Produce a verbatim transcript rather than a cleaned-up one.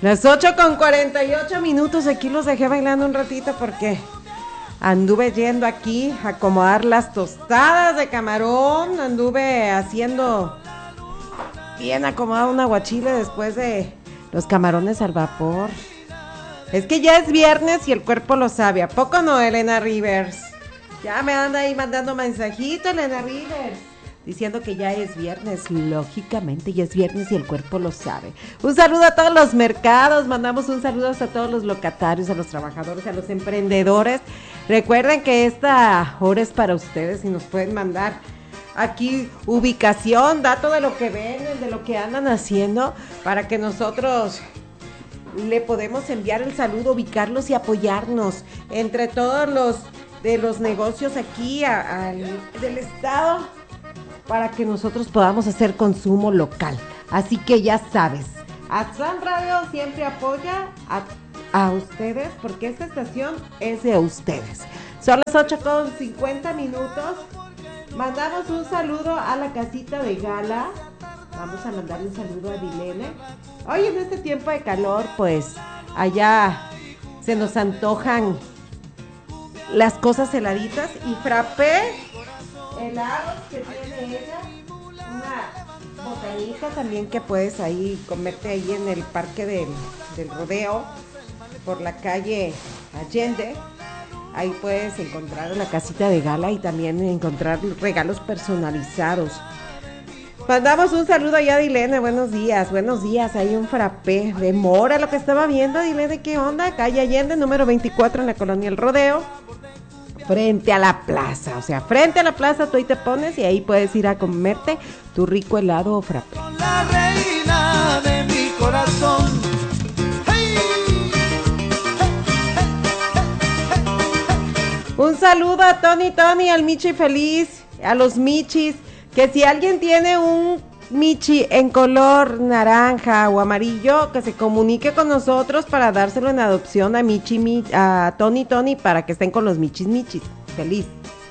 Las ocho con cuarenta y ocho minutos, aquí los dejé bailando un ratito porque anduve yendo aquí a acomodar las tostadas de camarón, anduve haciendo bien acomodado un aguachile después de los camarones al vapor. Es que ya es viernes y el cuerpo lo sabe, ¿a poco no, Elena Rivers? Ya me anda ahí mandando mensajito, Elena Rivers, diciendo que ya es viernes, lógicamente ya es viernes y el cuerpo lo sabe. Un saludo a todos los mercados, mandamos un saludo a todos los locatarios, a los trabajadores, a los emprendedores. Recuerden que esta hora es para ustedes y nos pueden mandar aquí ubicación, dato de lo que venden, de lo que andan haciendo, para que nosotros le podemos enviar el saludo, ubicarlos y apoyarnos entre todos los de los negocios aquí a, a, del estado, para que nosotros podamos hacer consumo local. Así que ya sabes, Aztlán Radio siempre apoya a, a ustedes, porque esta estación es de ustedes. Son las ocho con cincuenta minutos. Mandamos un saludo a la casita de Gala. Vamos a mandar un saludo a Dilene. Hoy en este tiempo de calor, pues allá se nos antojan las cosas heladitas y frappé helados que tiene ella, una botanita también que puedes ahí comerte ahí en el parque del, del rodeo, por la calle Allende. Ahí puedes encontrar la casita de Gala y también encontrar regalos personalizados. Mandamos un saludo allá a Dilene, buenos días, buenos días, hay un frappé de mora, lo que estaba viendo, Dilene, ¿qué onda? Calle Allende, número veinticuatro en la colonia El Rodeo, frente a la plaza, o sea, frente a la plaza tú ahí te pones y ahí puedes ir a comerte tu rico helado o frappé. La reina de mi corazón. Hey. Un saludo a Tony Tony, al Michi Feliz, a los Michis, que si alguien tiene un Michi en color naranja o amarillo, que se comunique con nosotros para dárselo en adopción a Michi, a Tony Tony, para que estén con los Michis Michis. Feliz.